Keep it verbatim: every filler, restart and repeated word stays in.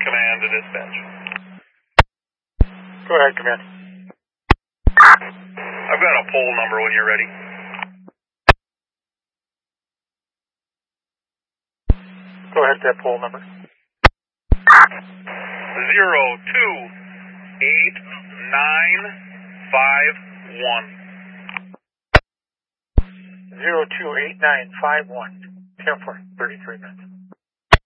Command to dispatch. Go ahead, Command. I've got a poll number when you're ready. Go ahead with that poll number. Zero two eight nine five one. Zero two eight nine five one. Ten for thirty-three minutes.